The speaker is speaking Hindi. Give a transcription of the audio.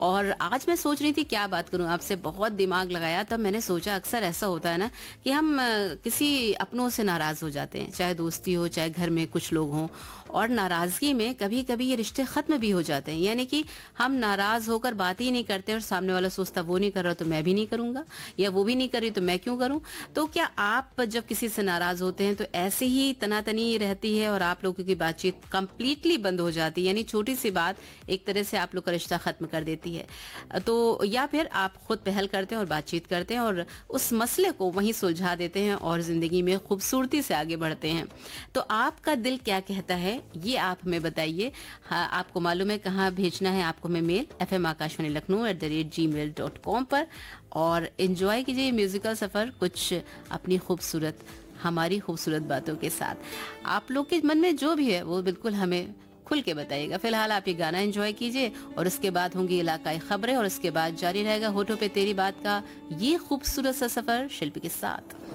और आज मैं सोच रही थी क्या बात करूं आपसे, बहुत दिमाग लगाया, तब मैंने सोचा अक्सर ऐसा होता है ना कि हम किसी अपनों से नाराज हो जाते हैं, चाहे दोस्ती हो चाहे घर में कुछ लोग हों, और नाराजगी में कभी कभी ये रिश्ते खत्म भी हो जाते हैं। यानी कि हम नाराज होकर बात ही नहीं करते और सामने वाला सोचता वो नहीं कर रहा तो मैं भी नहीं करूंगा, या वो भी नहीं कर रही तो मैं क्यों करूं। तो क्या आप जब किसी से नाराज होते हैं तो ऐसे ही तनातनी रहती है और आप लोगों की बातचीत कंप्लीटली बंद हो जाती है, यानी छोटी सी बात एक तरह से आप लोग का रिश्ता खत्म कर देती है, तो या फिर आप खुद पहल करते हैं और बातचीत करते हैं और उस मसले को वहीं सुलझा देते हैं और जिंदगी में खूबसूरती से आगे बढ़ते हैं। तो आपका दिल क्या कहता है ये आप हमें बताइए। हाँ, आपको मालूम है कहाँ भेजना है आपको हमें मेल, fmakashvani.lakhnu@gmail.com पर, और एंजॉय कीजिए म्यूजिकल सफर कुछ अपनी खूबसूरत, हमारी खूबसूरत बातों के साथ। आप लोग के मन में जो भी है वो बिल्कुल हमें खुल के बताइएगा। फिलहाल आप ये गाना एंजॉय कीजिए और उसके बाद होंगी इलाकाई खबरें और उसके बाद जारी रहेगा होठों पे तेरी बात का ये खूबसूरत सा सफर शिल्पी के साथ।